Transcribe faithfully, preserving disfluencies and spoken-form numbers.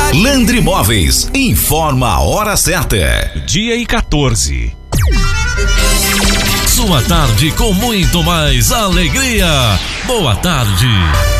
Landry Móveis informa a hora certa. Dia e quatorze. Sua tarde com muito mais alegria. Boa tarde.